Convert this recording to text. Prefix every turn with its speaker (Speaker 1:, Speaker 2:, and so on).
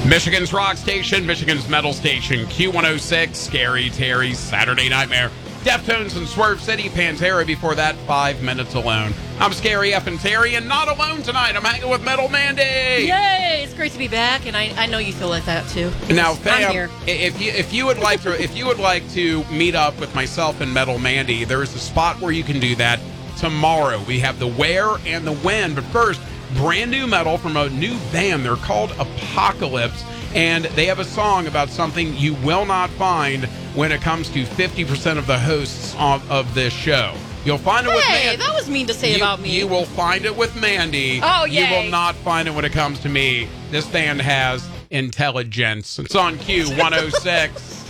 Speaker 1: Michigan's rock station, Michigan's metal station, Q106, Scary Terry's Saturday Nightmare. Deftones and Swerve City, Pantera before that, 5 Minutes Alone. I'm Scary F and Terry, and not alone tonight. I'm hanging with Metal Mandy.
Speaker 2: Yay! It's great to be back, and I know you feel like that too.
Speaker 1: Now,
Speaker 2: I'm
Speaker 1: fam,
Speaker 2: here.
Speaker 1: if you would like to meet up with myself and Metal Mandy, there is a spot where you can do that tomorrow. We have the where and the when, but first, brand new metal from a new band. They're called Apocalypse, and they have a song about something you will not find when it comes to 50% of the hosts of this show. You'll find it with Mandy.
Speaker 2: Hey, that was mean to say about me.
Speaker 1: You will find it with Mandy.
Speaker 2: Oh,
Speaker 1: You
Speaker 2: yay.
Speaker 1: will not find it when it comes to me. This band has intelligence. It's on Q106.